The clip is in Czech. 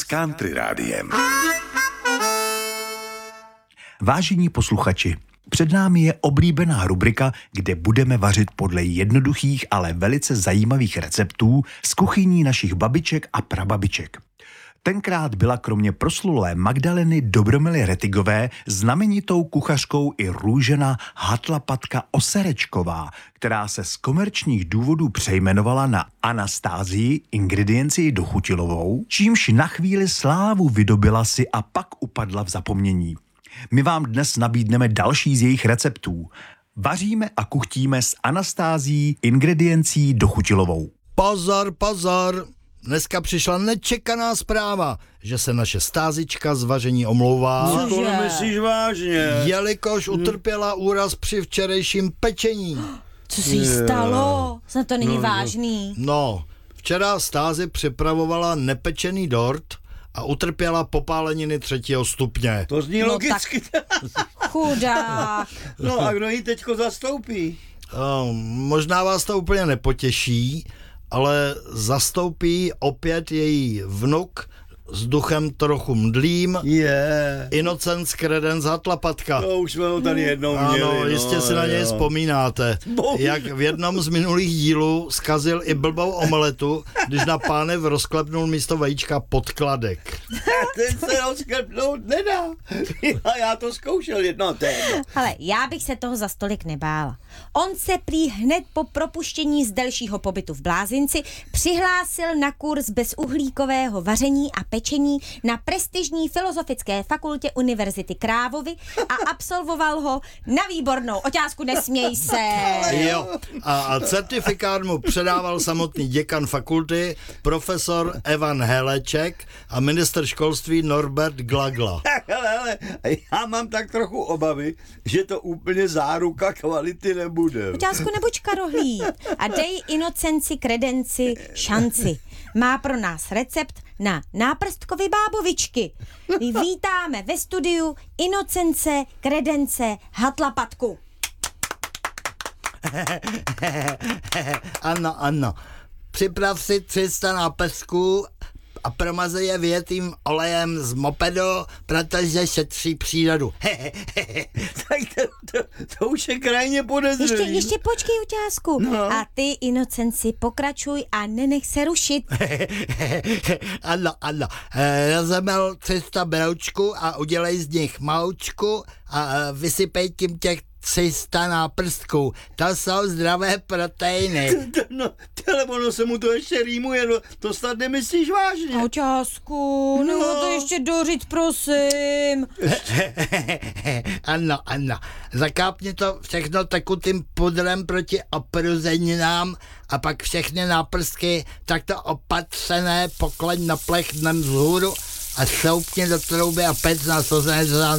Country Rádiem. Vážení posluchači, před námi je oblíbená rubrika, kde budeme vařit podle jednoduchých, ale velice zajímavých receptů z kuchyní našich babiček a prababiček. Tenkrát byla kromě proslulé Magdaleny Dobromily Retigové znamenitou kuchařkou i Růžena Hatlapatka Oserečková, která se z komerčních důvodů přejmenovala na Anastázii Ingrediencii Dochutilovou, čímž na chvíli slávu vydobila si a pak upadla v zapomnění. My vám dnes nabídneme další z jejich receptů. Vaříme a kuchtíme s Anastázií Ingrediencií Dochutilovou. Pozor, pozor! Dneska přišla nečekaná zpráva, že se naše Stázička z vaření omlouvá. To nemyslíš vážně? Jelikož utrpěla úraz při včerejším pečení. Co se jí stalo? Snad to není vážný. No, včera Stázi připravovala nepečený dort a utrpěla popáleniny 3. stupně. To zní logicky. Chudák. No a kdo ji teďko zastoupí? Možná vás to úplně nepotěší, ale zastoupí opět její vnuk s duchem trochu mdlým, Innocence Credence Hatlapatka. To už jsme ho tady jednou měli. Ano, jistě si na něj vzpomínáte. Jak v jednom z minulých dílů zkazil i blbou omeletu, když na pánev rozklepnul místo vajíčka podkladek. Ten se rozklepnout nedá. A já to zkoušel jedno téma. Ale já bych se toho za stolik nebála. On se prý hned po propuštění z delšího pobytu v Blázinci přihlásil na kurz bezuhlíkového vaření a pečení na prestižní Filozofické fakultě Univerzity Krávovy a absolvoval ho na výbornou. Oťásku, nesměj se. Jo. A certifikát mu předával samotný děkan fakulty, profesor Evan Heleček a ministr školství Norbert Glagla. Ale já mám tak trochu obavy, že to úplně záruka kvality nebude. Oťásku, nebuď karohlíd a dej Inocenci Credenci šanci. Má pro nás recept na náprstkovy bábovičky. Vítáme ve studiu Inocence Credence Hatlapatku. Ano. Připrav si 300 nápesků a promazej je vyjetým olejem z mopedu, protože šetří přírodu. Tak to už je krajně podezřelý. Ještě počkej, Uťásku. No. A ty, Inocenci, pokračuj a nenech se rušit. Ano. Rozemel 300 broučků a udělej z nich moučku a vysypej tím těch 300 náprstků. To jsou zdravé proteiny. No, ale ono se mu to ještě rýmuje, no, to snad nemyslíš vážně. Oťásku, nebo to ještě dořít, prosím. Ano. Zakápni to všechno tekutým pudrem proti opruzeninám a pak všechny náprstky takto opatřené pokleň na plech dnem vzhůru a šoupni do trouby a pec na